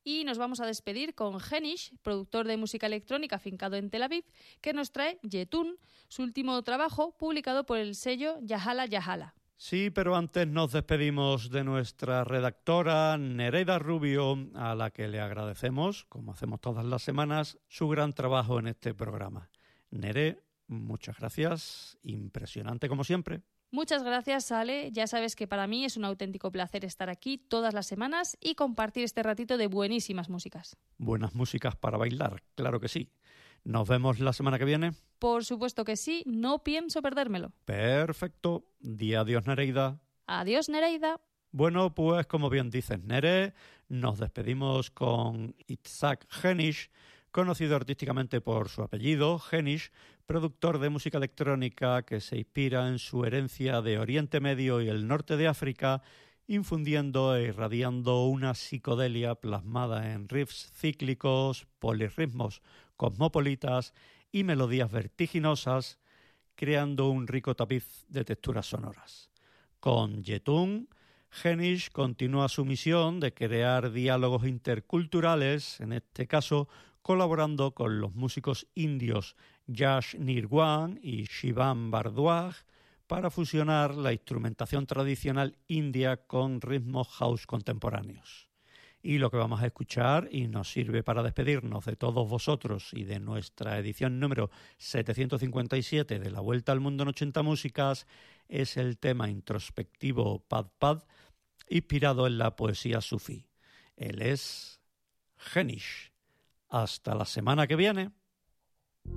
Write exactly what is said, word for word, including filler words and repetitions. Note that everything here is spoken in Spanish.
Y nos vamos a despedir con Genish, productor de música electrónica afincado en Tel Aviv, que nos trae Yetun, su último trabajo publicado por el sello Yahala Yahala. Sí, pero antes nos despedimos de nuestra redactora Nereida Rubio, a la que le agradecemos, como hacemos todas las semanas, su gran trabajo en este programa. Nere, muchas gracias, impresionante como siempre. Muchas gracias, Ale. Ya sabes que para mí es un auténtico placer estar aquí todas las semanas y compartir este ratito de buenísimas músicas. Buenas músicas para bailar, claro que sí. ¿Nos vemos la semana que viene? Por supuesto que sí, no pienso perdérmelo. Perfecto. Di adiós, Nereida. Adiós, Nereida. Bueno, pues como bien dices, Nere, nos despedimos con Itzhak Genish, conocido artísticamente por su apellido, Genish, productor de música electrónica que se inspira en su herencia de Oriente Medio y el norte de África, infundiendo e irradiando una psicodelia plasmada en riffs cíclicos, polirritmos cosmopolitas y melodías vertiginosas, creando un rico tapiz de texturas sonoras. Con Yetun, Genish continúa su misión de crear diálogos interculturales, en este caso colaborando con los músicos indios Yash Nirwan y Shivam Bardwaj para fusionar la instrumentación tradicional india con ritmos house contemporáneos. Y lo que vamos a escuchar, y nos sirve para despedirnos de todos vosotros y de nuestra edición número setecientos cincuenta y siete de La Vuelta al Mundo en ochenta Músicas, es el tema introspectivo Pad Pad, inspirado en la poesía sufí. Él es Genish. Hasta la semana que viene.